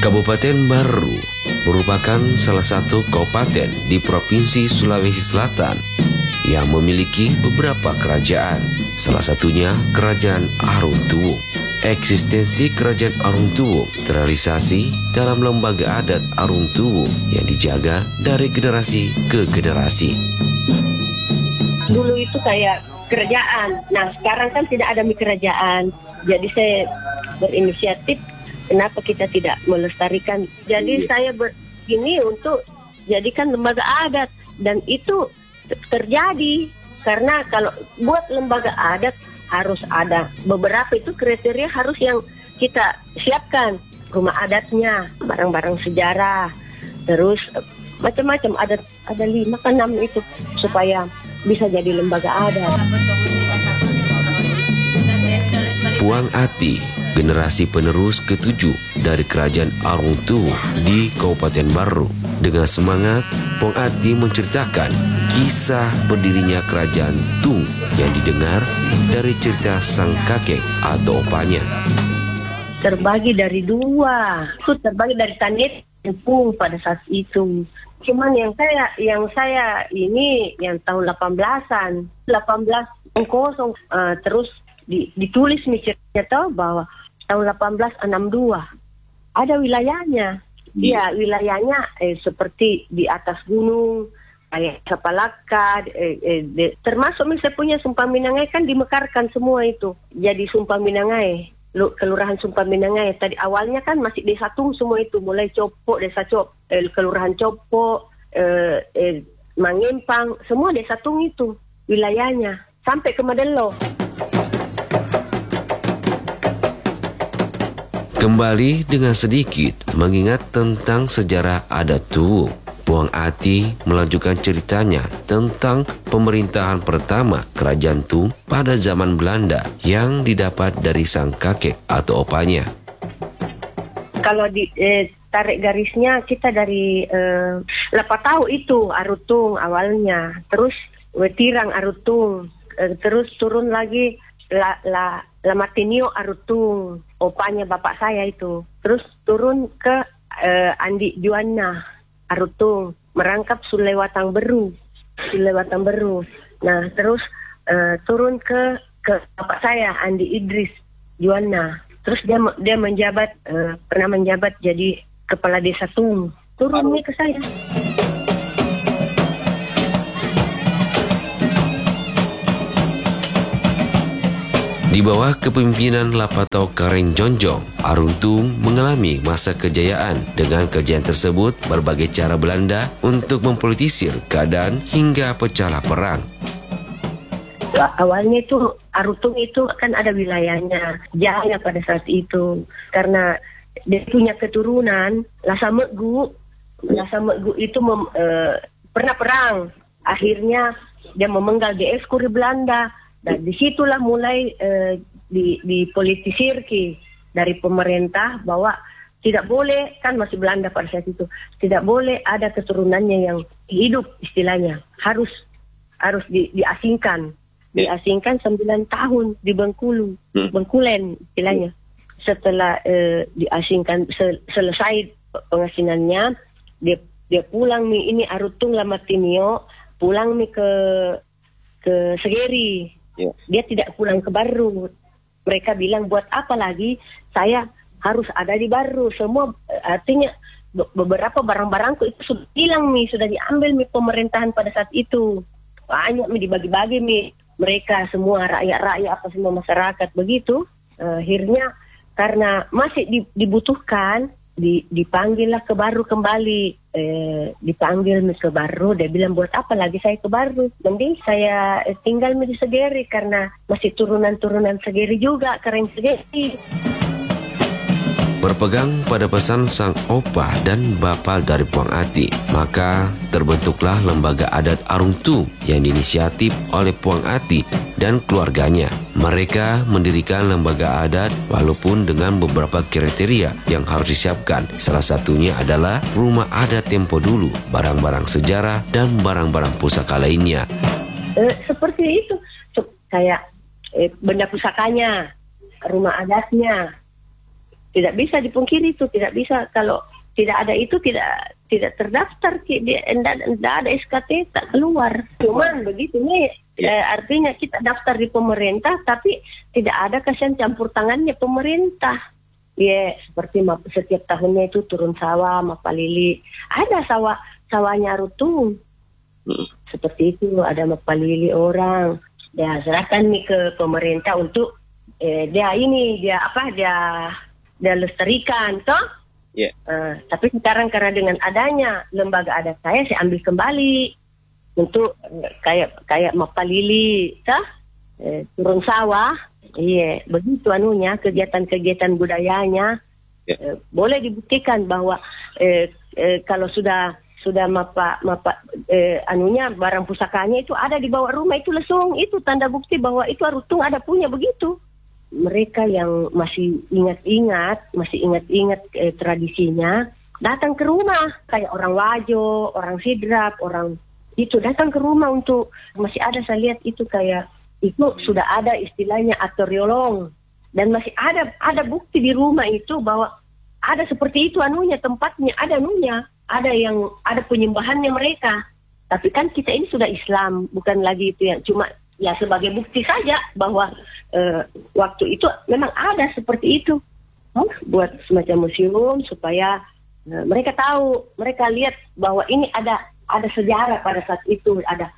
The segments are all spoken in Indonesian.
Kabupaten Baru merupakan salah satu kabupaten di Provinsi Sulawesi Selatan yang memiliki beberapa kerajaan, salah satunya Kerajaan Aruntuwung. Eksistensi Kerajaan Aruntuwung terrealisasi dalam lembaga adat Aruntuwung yang dijaga dari generasi ke generasi. Dulu itu kayak kerajaan, nah sekarang kan tidak ada kerajaan, jadi saya berinisiatif. Kenapa kita tidak melestarikan? Jadi saya begini untuk jadikan lembaga adat, dan itu terjadi karena kalau buat lembaga adat harus ada beberapa itu kriteria harus yang kita siapkan, rumah adatnya, barang-barang sejarah, terus macam-macam ada 5 ke 6 itu supaya bisa jadi lembaga adat. Puang Ati, generasi penerus ke-7 dari Kerajaan Aruntuwung di Kabupaten Baru. Dengan semangat, Puang Ati menceritakan kisah berdirinya Kerajaan Tung yang didengar dari cerita sang kakek atau opanya. Terbagi dari 2, itu terbagi dari Tanit dan Pung pada saat itu. Cuman yang saya ini yang tahun 18-an, 18 terus ditulis ceritanya tahu bahwa tahun 1862 ada wilayahnya. Iya, wilayahnya seperti di atas gunung kayak Sapalaka, termasuk saya punya Sumpah Minangai kan dimekarkan semua itu jadi Sumpah Minangai, Kelurahan Sumpah Minangai. Tadi awalnya kan masih Desa Tung semua itu, mulai Copok, Desa Kelurahan Copok, Mangempang, semua Desa Tung itu wilayahnya sampai ke Madelo. Kembali dengan sedikit mengingat tentang sejarah adat Tuwung, Puang Ati melanjutkan ceritanya tentang pemerintahan pertama Kerajaan Tung pada zaman Belanda yang didapat dari sang kakek atau opanya. Kalau tarik garisnya kita dari Lapatau itu Arutung awalnya, terus Wetirang Arutung, terus turun lagi Lamatinio Arutung, opanya bapak saya itu. Terus turun ke Andi Juana Arutung, merangkap Sulewatang Beru. Nah, terus turun ke bapak saya Andi Idris Juana. Terus dia menjabat pernah menjabat jadi kepala desa Tung. Turun nih ke saya. Di bawah kepemimpinan Lapatau Kareng Jonjong, Aruntuwung mengalami masa kejayaan. Dengan kejayaan tersebut, berbagai cara Belanda untuk mempolitisir keadaan hingga pecahlah perang. Awalnya itu Aruntuwung itu kan ada wilayahnya, jaya pada saat itu. Karena dia punya keturunan, Lasa Megu itu pernah perang. Akhirnya dia memenggal DS Kuri Belanda. Dan disitulah mulai dipolitisir dari pemerintah bahwa tidak boleh, kan masih Belanda pada saat itu, tidak boleh ada keturunannya yang hidup istilahnya, harus diasingkan 9 tahun di Bengkulu, Bengkulen istilahnya. Setelah diasingkan selesai pengasingannya, dia pulang ini Arutung Lamatinio, pulang ke Segeri. Dia tidak pulang ke Baru. Mereka bilang buat apa lagi saya harus ada di Baru. Semua artinya beberapa barang-barangku itu sudah hilang sudah diambil pemerintahan pada saat itu. Banyak dibagi-bagi mereka semua rakyat apa semua masyarakat begitu. Akhirnya karena masih dibutuhkan dipanggillah ke Baru kembali. Dipanggil ke Baru, dia bilang buat apa lagi saya ke Baru, mending saya tinggal di Segeri karena masih turunan Segeri juga, Kareng Segeri. Berpegang pada pesan sang opa dan bapa dari Puang Ati, maka terbentuklah lembaga adat Aruntuwung yang diinisiatif oleh Puang Ati dan keluarganya. Mereka mendirikan lembaga adat walaupun dengan beberapa kriteria yang harus disiapkan. Salah satunya adalah rumah adat tempo dulu, barang-barang sejarah, dan barang-barang pusaka lainnya. Seperti itu, kayak benda pusakanya, rumah adatnya, Tidak bisa dipungkiri itu, tidak bisa. Kalau tidak ada itu, tidak terdaftar, tidak ada SKT, tak keluar. Cuman begitu nih, artinya kita daftar di pemerintah, tapi tidak ada kasihan campur tangannya pemerintah. Ya, seperti setiap tahunnya itu turun sawah, mapalili. Ada sawahnya Rutung. Seperti itu, ada mapalili orang. Dia serahkan nih ke pemerintah untuk dia lestarikan, toh? Yeah. Tapi sekarang karena dengan adanya lembaga adat saya ambil kembali untuk kayak mapalili, toh? Turun sawah, iya, begitu anunya kegiatan-kegiatan budayanya. Yeah. Boleh dibuktikan bahwa kalau sudah anunya barang pusakanya itu ada di bawah rumah itu lesung, itu tanda bukti bahwa itu Rutung ada punya begitu. Mereka yang masih ingat tradisinya datang ke rumah, kayak orang Wajo, orang Sidrap, orang itu datang ke rumah untuk masih ada, saya lihat itu kayak itu sudah ada istilahnya atoriolong, dan masih ada bukti di rumah itu bahwa ada seperti itu anunya, tempatnya ada anunya, ada penyembahannya mereka. Tapi kan kita ini sudah Islam, bukan lagi itu yang cuma ya sebagai bukti saja bahwa waktu itu memang ada seperti itu. Buat semacam museum supaya mereka tahu, mereka lihat bahwa ini ada sejarah pada saat itu, ada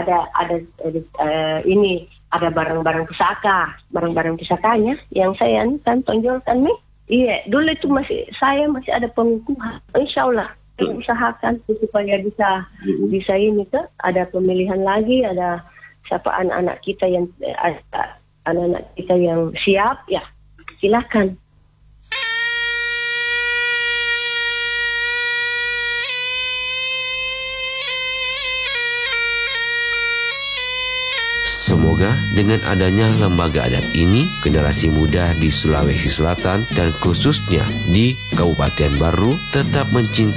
barang-barang pusakanya yang saya tonjolkan nih. Iya, dulu itu saya masih ada pengukuhan. Insyaallah usahakan supaya bisa ini tuh ada pemilihan lagi, ada siapa anak-anak kita yang siap, ya silakan. Semoga dengan adanya lembaga adat ini, generasi muda di Sulawesi Selatan dan khususnya di Kabupaten Baru tetap mencintai